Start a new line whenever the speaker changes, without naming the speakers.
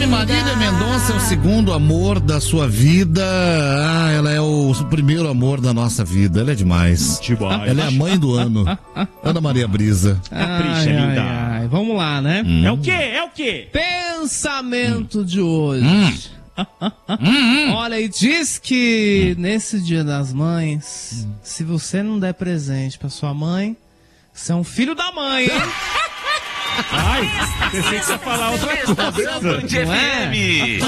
Marília Mendonça é o segundo amor da sua vida. Ela é o primeiro amor da nossa vida. Ela é demais. Ela é a mãe do ano. Ana Maria Brisa.
Capricha, linda.
Ai, vamos lá, né?
É o quê? É o quê?
Pensamento de hoje. Olha, e diz que nesse Dia das Mães, se você não der presente pra sua mãe, você é um filho da mãe, hein?
Ai, pensei que você ia falar outra coisa.
Não é?